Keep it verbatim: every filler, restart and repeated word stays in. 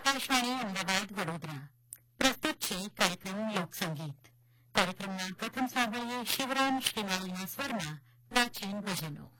આકાશવાણી અમદાવાદ વડોદરા પ્રસ્તુત છે કાર્યક્રમ લોકસંગીત. કાર્યક્રમના પ્રથમ સાંભળીએ શિવરામ શ્રીમાળીના સ્વરમાં પ્રાચીન ભજનો.